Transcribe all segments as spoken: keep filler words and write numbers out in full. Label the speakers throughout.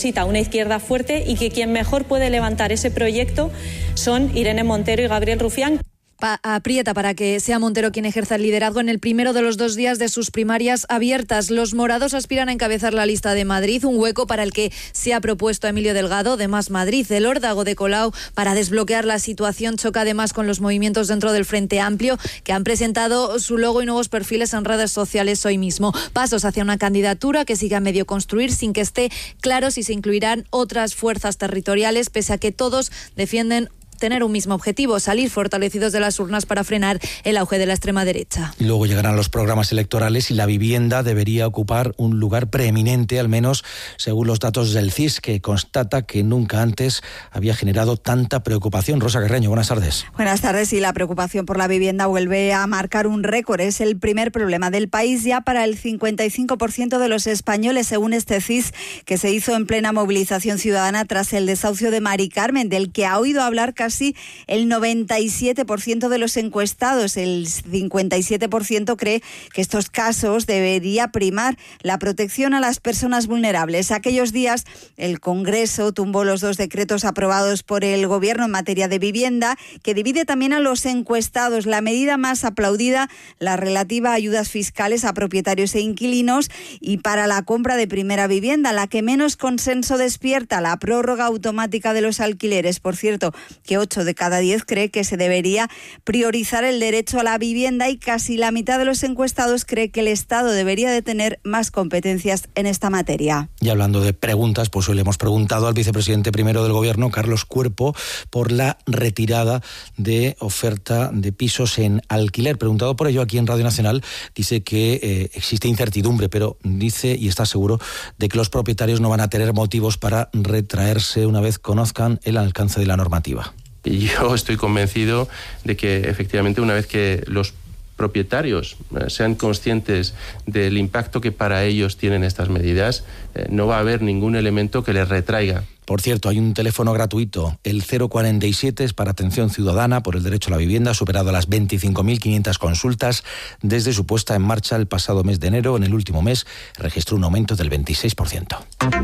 Speaker 1: necesita una izquierda fuerte y que quien mejor puede levantar ese proyecto son Irene Montero y Gabriel Rufián.
Speaker 2: Pa- aprieta para que sea Montero quien ejerza el liderazgo en el primero de los dos días de sus primarias abiertas. Los morados aspiran a encabezar la lista de Madrid, un hueco para el que se ha propuesto a Emilio Delgado de Más Madrid. El órdago de Colau para desbloquear la situación choca además con los movimientos dentro del Frente Amplio, que han presentado su logo y nuevos perfiles en redes sociales hoy mismo. Pasos hacia una candidatura que siga a medio construir sin que esté claro si se incluirán otras fuerzas territoriales, pese a que todos defienden tener un mismo objetivo, salir fortalecidos de las urnas para frenar el auge de la extrema derecha.
Speaker 3: Y luego llegarán los programas electorales y la vivienda debería ocupar un lugar preeminente, al menos según los datos del C I S, que constata que nunca antes había generado tanta preocupación. Rosa Carreño, buenas tardes.
Speaker 4: Buenas tardes. Y la preocupación por la vivienda vuelve a marcar un récord. Es el primer problema del país ya para el cincuenta y cinco por ciento de los españoles, según este C I S, que se hizo en plena movilización ciudadana tras el desahucio de Mari Carmen, del que ha oído hablar casi el noventa y siete por ciento de los encuestados. El cincuenta y siete por ciento cree que estos casos debería primar la protección a las personas vulnerables. Aquellos días el Congreso tumbó los dos decretos aprobados por el Gobierno en materia de vivienda, que divide también a los encuestados. La medida más aplaudida, la relativa a ayudas fiscales a propietarios e inquilinos y para la compra de primera vivienda. La que menos consenso despierta, la prórroga automática de los alquileres. Por cierto, que ocho de cada diez cree que se debería priorizar el derecho a la vivienda y casi la mitad de los encuestados cree que el Estado debería de tener más competencias en esta materia.
Speaker 3: Y hablando de preguntas, pues hoy le hemos preguntado al vicepresidente primero del Gobierno, Carlos Cuerpo, por la retirada de oferta de pisos en alquiler. Preguntado por ello aquí en Radio Nacional, dice que eh, existe incertidumbre, pero dice y está seguro de que los propietarios no van a tener motivos para retraerse una vez conozcan el alcance de la normativa.
Speaker 5: Yo estoy convencido de que efectivamente una vez que los propietarios sean conscientes del impacto que para ellos tienen estas medidas, eh, no va a haber ningún elemento que les retraiga.
Speaker 3: Por cierto, hay un teléfono gratuito, el cero cuarenta y siete, es para atención ciudadana por el derecho a la vivienda, ha superado las veinticinco mil quinientas consultas desde su puesta en marcha el pasado mes de enero. En el último mes registró un aumento del veintiséis por ciento.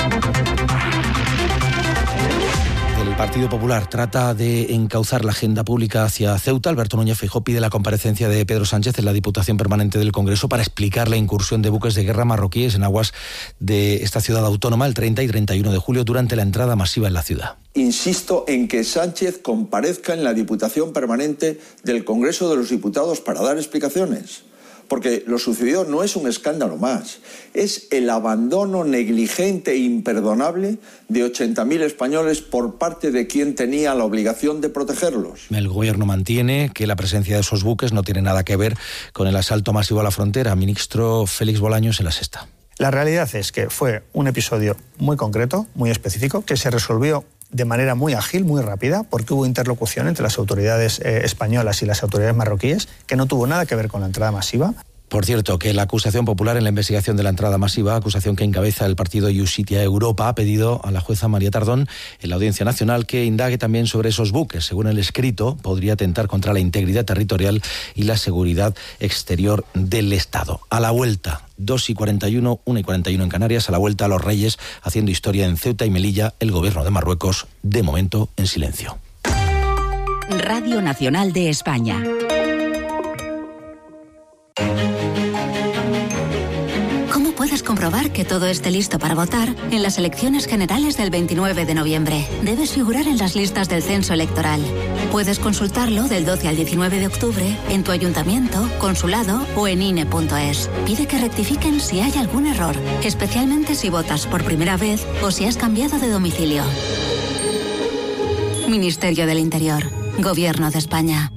Speaker 3: El Partido Popular trata de encauzar la agenda pública hacia Ceuta. Alberto Núñez Feijóo pide la comparecencia de Pedro Sánchez en la Diputación Permanente del Congreso para explicar la incursión de buques de guerra marroquíes en aguas de esta ciudad autónoma el treinta y treinta y uno de julio durante la entrada masiva en la ciudad.
Speaker 6: Insisto en que Sánchez comparezca en la Diputación Permanente del Congreso de los Diputados para dar explicaciones. Porque lo sucedido no es un escándalo más, es el abandono negligente e imperdonable de ochenta mil españoles por parte de quien tenía la obligación de protegerlos.
Speaker 3: El Gobierno mantiene que la presencia de esos buques no tiene nada que ver con el asalto masivo a la frontera. Ministro Félix Bolaños en La Sexta.
Speaker 7: La realidad es que fue un episodio muy concreto, muy específico, que se resolvió de manera muy ágil, muy rápida, porque hubo interlocución entre las autoridades eh, españolas y las autoridades marroquíes, que no tuvo nada que ver con la entrada masiva.
Speaker 3: Por cierto, que la acusación popular en la investigación de la entrada masiva, acusación que encabeza el partido Iusitia Europa, ha pedido a la jueza María Tardón en la Audiencia Nacional que indague también sobre esos buques. Según el escrito, podría atentar contra la integridad territorial y la seguridad exterior del Estado. A la vuelta, dos y cuarenta y uno, una y cuarenta y uno en Canarias, a la vuelta a los Reyes, haciendo historia en Ceuta y Melilla, el gobierno de Marruecos, de momento, en silencio.
Speaker 8: Radio Nacional de España. Puedes comprobar que todo esté listo para votar en las elecciones generales del veintinueve de noviembre. Debes figurar en las listas del censo electoral. Puedes consultarlo del doce al diecinueve de octubre en tu ayuntamiento, consulado o en I N E punto es. Pide que rectifiquen si hay algún error, especialmente si votas por primera vez o si has cambiado de domicilio. Ministerio del Interior. Gobierno de España.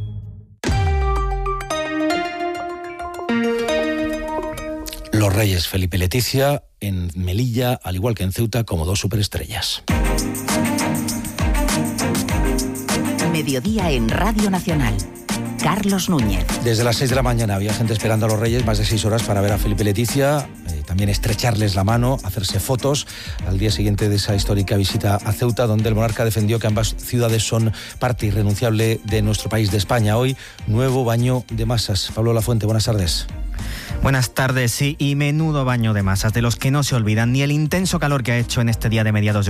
Speaker 3: Los Reyes Felipe y Leticia en Melilla, al igual que en Ceuta, como dos superestrellas.
Speaker 8: Mediodía en Radio Nacional. Carlos Núñez.
Speaker 3: Desde las seis de la mañana había gente esperando a los Reyes, más de seis horas para ver a Felipe y Leticia, eh, también estrecharles la mano, hacerse fotos al día siguiente de esa histórica visita a Ceuta, donde el monarca defendió que ambas ciudades son parte irrenunciable de nuestro país, de España. Hoy, nuevo baño de masas. Pablo Lafuente, buenas tardes.
Speaker 9: Buenas tardes, sí, y menudo baño de masas, de los que no se olvidan ni el intenso calor que ha hecho en este día de mediados de